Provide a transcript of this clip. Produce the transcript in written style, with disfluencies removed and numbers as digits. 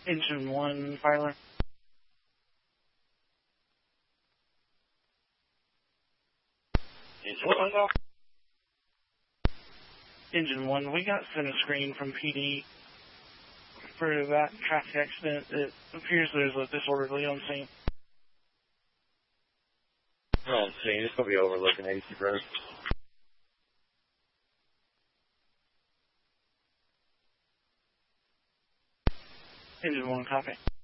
Engine 1, Filer. Engine 1, go. Engine 1, we got sent a screen from PD for that traffic accident. It appears there's a disorderly on scene. On scene, it's going to be overlooking 80 Road. Engine 1, copy.